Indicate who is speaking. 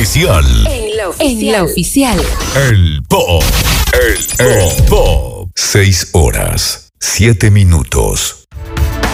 Speaker 1: oficial.
Speaker 2: En la oficial.
Speaker 1: El Pop. El Pop. 6 horas, 7 minutos.